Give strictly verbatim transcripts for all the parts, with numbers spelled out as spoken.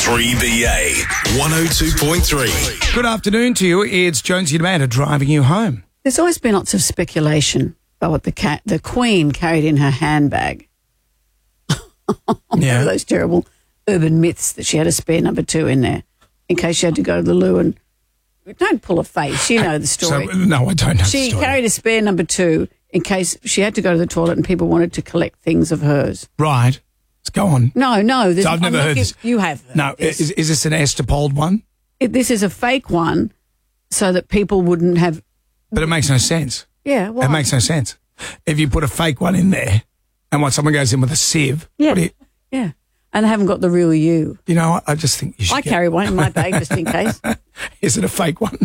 three B A one oh two point three. Good afternoon to you. It's Jonesy Amanda driving you home. There's always been lots of speculation about what the cat, the Queen carried in her handbag. Yeah. Those terrible urban myths that she had a spare number two in there in case she had to go to the loo. And don't pull a face. You know the story. So, no, I don't know She the story. carried a spare number two in case she had to go to the toilet and people wanted to collect things of hers. Right. Let's go on. No, no. So I've never I'm heard not, this. You have heard No, this. is, is this an Estepolde one? It, this is a fake one so that people wouldn't have... But it makes no sense. Yeah, why? It makes no sense. If you put a fake one in there and when someone goes in with a sieve, Yeah, what do you, yeah. And they haven't got the real you. you know, I just think you should I get, carry one in my bag just in case. Is it a fake one?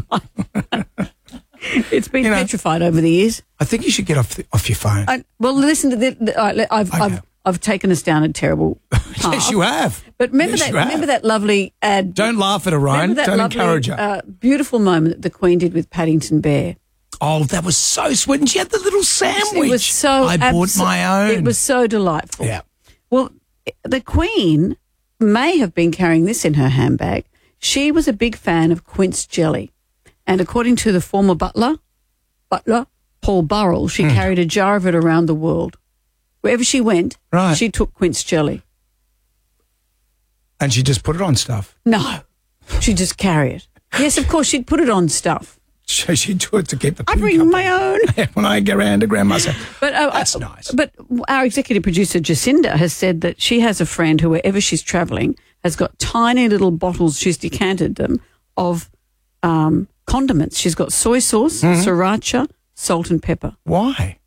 It's been You know- petrified over the years. I think you should get off the, off your phone. I, well, listen to the, the uh, I've, Okay. I've I've taken us down a terrible path. Yes, you have. But remember Yes, that you have. remember that lovely ad. Don't laugh at her, Ryan. remember that Don't lovely, encourage her. Uh, beautiful moment that the Queen did with Paddington Bear. Oh, that was so sweet. And she had the little sandwich. It was so. I bought abso- my own. It was so delightful. Yeah. Well, the Queen may have been carrying this in her handbag. She was a big fan of quince jelly, and according to the former butler, butler Paul Burrell, she Hmm. carried a jar of it around the world. Wherever she went, Right. she took quince jelly. And she just put it on stuff. No, she'd just carry it. Yes, of course, she'd put it on stuff. So she do it to keep the I Queen bring company. my own. When I go around to Grandma's house. But uh, That's uh, nice. But our executive producer Jacinda has said that she has a friend who, wherever she's travelling, has got tiny little bottles. She's decanted them of um, condiments. She's got soy sauce, Mm-hmm. sriracha, salt, and pepper. Why?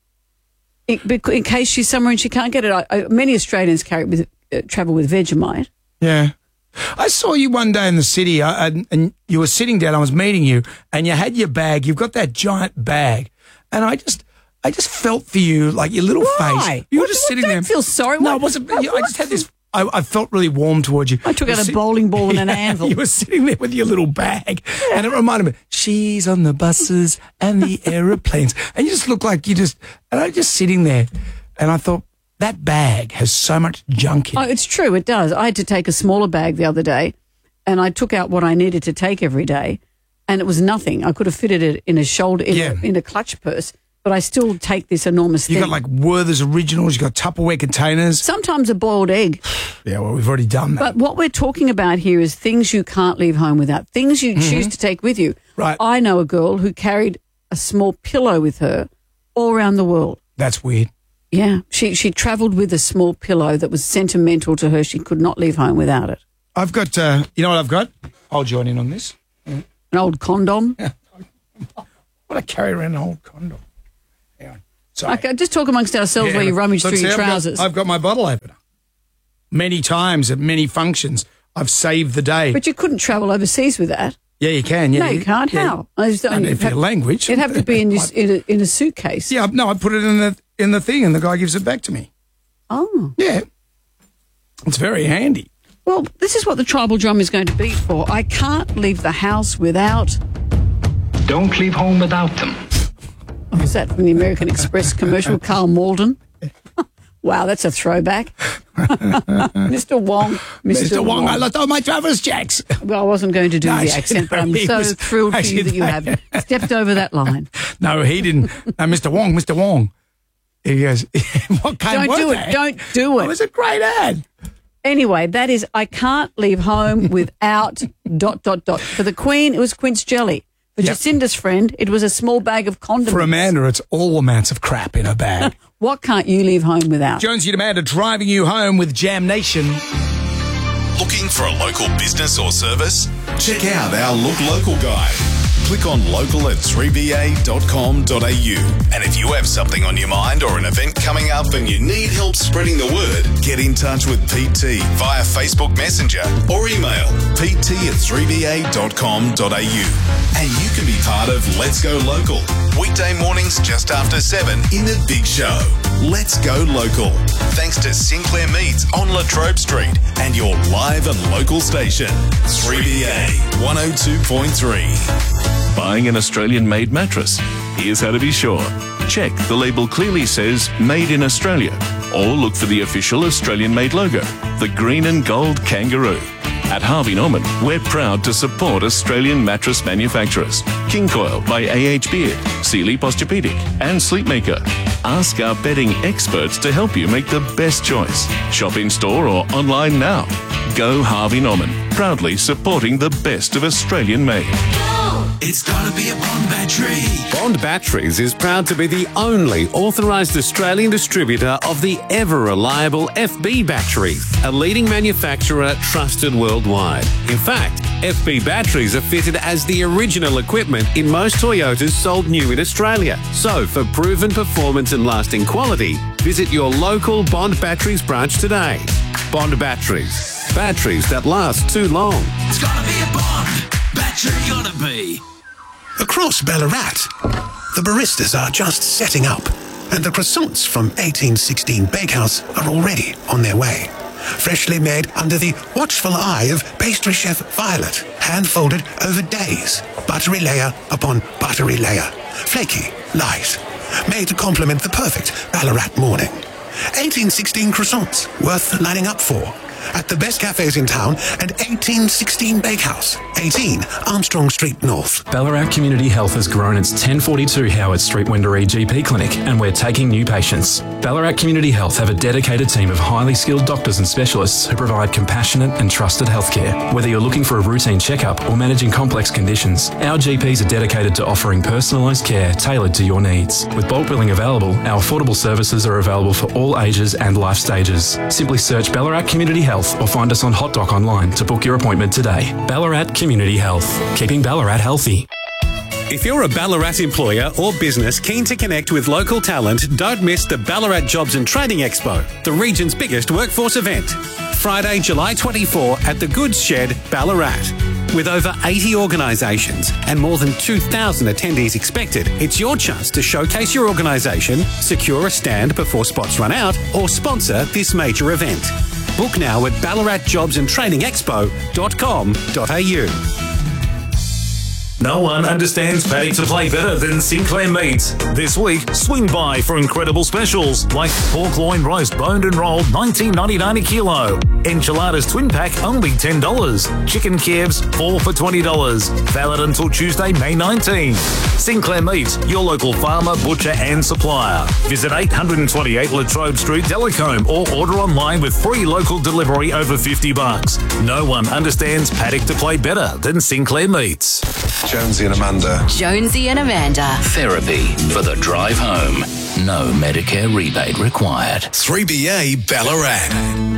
In, bec- in case she's somewhere and she can't get it. I, I, many Australians carry it with uh, travel with Vegemite. Yeah. I saw you one day in the city uh, and, and you were sitting down, I was meeting you, and you had your bag, you've got that giant bag, and I just I just felt for you, like your little Why? face. You were What- just what- sitting don't there. feel sorry. No, What- it wasn't. what- you- I just had this, I, I felt really warm towards you. I took You out a sit- bowling ball and an Yeah, anvil. You were sitting there with your little bag, and it reminded me, she's on the buses and the aeroplanes, and you just looked like you just, and I was just sitting there, and I thought, that bag has so much junk in Oh, it. it's true. It does. I had to take a smaller bag the other day, and I took out what I needed to take every day, and it was nothing. I could have fitted it in a shoulder, in, Yeah. a, in a clutch purse, but I still take this enormous You thing. got like Werther's Originals, you got Tupperware containers. Sometimes a boiled egg. Yeah, well, we've already done that. But what we're talking about here is things you can't leave home without, things you choose to take with you. Mm-hmm. Right. I know a girl who carried a small pillow with her all around the world. That's weird. Yeah, she she travelled with a small pillow that was sentimental to her. She could not leave home without it. I've got, uh, you know what I've got? I'll join in on this. An old condom. What I carry around an old condom. Hang on. Sorry. Okay, just talk amongst ourselves Yeah, while you look- rummage look, through see, your I've got- trousers. I've got my bottle opener. Many times at many functions, I've saved the day. But you couldn't travel overseas with that. yeah, you can. Yeah, No, you can't. yeah. How? I just don't- I mean, it'd for your have- language. It'd have to be in, your, in, a, in a suitcase. Yeah, no, I put it in the in the thing, and the guy gives it back to me. Oh. Yeah, it's very handy. Well, this is what the tribal drum is going to be for. I can't leave the house without... Don't leave home without them. What was that from the American Express commercial? Carl Malden. Wow, that's a throwback. Mister Wong. Mister Mister Wong, I lost all my traveller's checks. Well, I wasn't going to do No, the actually, accent, but no, I'm he so was- thrilled for actually, you that you they- have stepped over that line. No, he didn't. No, Mister Wong, Mister Wong. He goes, what kind Don't was do it. that? Don't do It it. was a great ad. Anyway, that is, I can't leave home without dot, dot, dot. For the Queen, it was quince jelly. For Yep. Jacinda's friend, it was a small bag of condiments. For Amanda, it's all amounts of crap in her bag. What can't you leave home without? Jonesy and Amanda driving you home with Jam Nation. Looking for a local business or service? Check out our Look Local guide. Click on local at three b a dot com dot a u. And if you have something on your mind or an event coming up and you need help spreading the word, get in touch with P T via Facebook Messenger or email p t at three b a dot com dot a u. And you can be part of Let's Go Local. Weekday mornings just after seven in the Big Show. Let's Go Local. Thanks to Sinclair Meats on Latrobe Street and your live and local station, three B A one oh two point three. Buying an Australian-made mattress? Here's how to be sure. Check the label clearly says Made in Australia, or look for the official Australian-made logo, the green and gold kangaroo. At Harvey Norman, we're proud to support Australian mattress manufacturers. King Coil by A H Beard, Sealy Posturepedic and Sleepmaker. Ask our bedding experts to help you make the best choice. Shop in store or online now. Go Harvey Norman, proudly supporting the best of Australian made. It's gotta be a Bond battery. Bond Batteries is proud to be the only authorised Australian distributor of the ever-reliable F B batteries, a leading manufacturer trusted worldwide. In fact, F B batteries are fitted as the original equipment in most Toyotas sold new in Australia. So, for proven performance and lasting quality, visit your local Bond Batteries branch today. Bond Batteries. Batteries that last too long. It's gotta be a Bond battery. Gotta be. Across Ballarat, the baristas are just setting up, and the croissants from eighteen sixteen Bakehouse are already on their way. Freshly made under the watchful eye of pastry chef Violet, hand-folded over days, buttery layer upon buttery layer, flaky, light, made to complement the perfect Ballarat morning. eighteen sixteen croissants, worth lining up for. At the best cafes in town and eighteen sixteen Bakehouse, eighteen Armstrong Street North. Ballarat Community Health has grown its ten forty-two Howard Street Wendouree G P clinic, and we're taking new patients. Ballarat Community Health have a dedicated team of highly skilled doctors and specialists who provide compassionate and trusted healthcare. Whether you're looking for a routine checkup or managing complex conditions, our G Ps are dedicated to offering personalised care tailored to your needs. With bulk billing available, our affordable services are available for all ages and life stages. Simply search Ballarat Community Health or find us on Hotdoc online to book your appointment today. Ballarat Community Health, keeping Ballarat healthy. If you're a Ballarat employer or business keen to connect with local talent, don't miss the Ballarat Jobs and Training Expo, the region's biggest workforce event. Friday, July twenty-fourth at the Goods Shed, Ballarat. With over eighty organisations and more than two thousand attendees expected, it's your chance to showcase your organisation, secure a stand before spots run out, or sponsor this major event. Book now at ballarat jobs and training expo dot com dot a u. No one understands paddock to play better than Sinclair Meats. This week, swing by for incredible specials like pork loin roast boned and rolled nineteen ninety-nine a kilo. Enchiladas twin pack only ten dollars. Chicken Kievs four for twenty dollars. Valid until Tuesday, May nineteenth. Sinclair Meats, your local farmer, butcher and supplier. Visit eight twenty-eight Latrobe Street, Delacombe, or order online with free local delivery over fifty bucks. No one understands paddock to play better than Sinclair Meats. Jonesy and Amanda. Jonesy and Amanda. Therapy for the drive home. No Medicare rebate required. three B A Ballarat.